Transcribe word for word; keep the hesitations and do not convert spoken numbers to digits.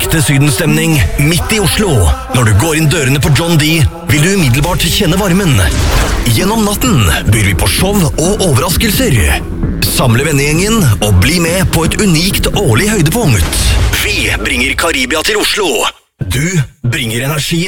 Ekte sydenstemning midt i Oslo. Når du går inn dørene på John D, vil du umiddelbart kjenne varmen. Gjennom natten byr vi på show og overraskelser. Samle vennegjengen og bli med på et unikt årlig høydepunkt. Vi bringer Karibia til Oslo. Du bringer energi